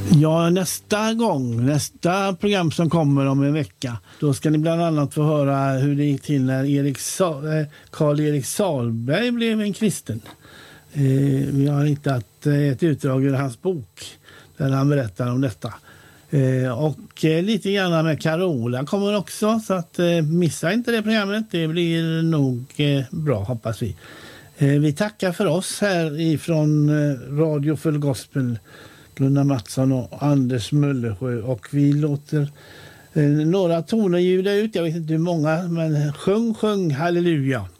Ja, nästa program som kommer om en vecka, då ska ni bland annat få höra hur det gick till när Karl-Erik Salberg blev en kristen. Vi har hittat ett utdrag ur hans bok där han berättar om detta. Och lite grann med Carola kommer också, så att missa inte det programmet. Det blir nog bra, hoppas vi. Vi tackar för oss här ifrån Radio Full Gospel, Gunnar Mattsson och Anders Möllersjö, och vi låter några toner ljuda ut. Jag vet inte hur många, men sjung halleluja.